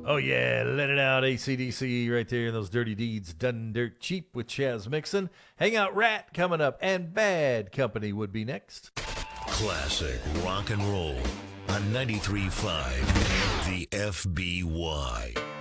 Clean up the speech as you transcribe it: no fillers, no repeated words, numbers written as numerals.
Oh, yeah, let it out, AC/DC, right there in those dirty deeds, done dirt cheap with Chaz Mixon. Hangout Rat coming up, and Bad Company would be next. Classic rock and roll on 93.5 The FBY.